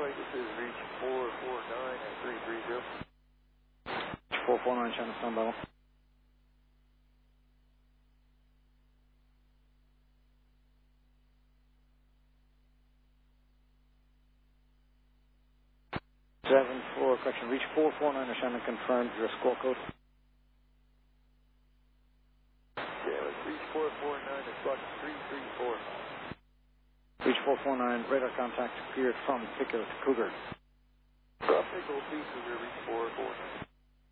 Mike, this is reach 449 at 330. 449, Shannon, stand by. Correction, reach 449, Shannon, confirmed your score code. Yeah, let's reach 449 at Fox 334. Reach 449, radar contact appeared from Pico to Cougar. Pico, please, Cougar, reach 449.